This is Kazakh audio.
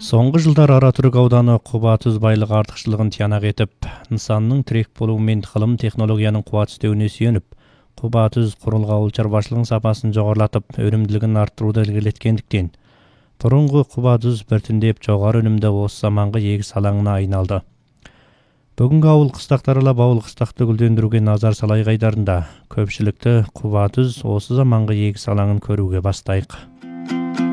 Соңғы жылдар Аратүрік ауданы Куба түз байлығы артықшылығын тиянақ етіп, нысанның тірек болуы мен ғылым технологияның қуат үстеуіне сүйеніп, Куба түз құрылғы ауыл шаруашылығының сапасын жоғарылатып, өнімділігін арттыруды ілгерілеткендіктен, бұрынғы Куба түз біртіндеп жоғары өнімді осы заманғы егіс алаңына айналды. Бүгінгі ауыл қыстақтарылап ауыл қыстақты гүлдендіруге назар салайық айдарында көпшілікті Куба түз осы заманғы егіс алаңын көруге бастайық.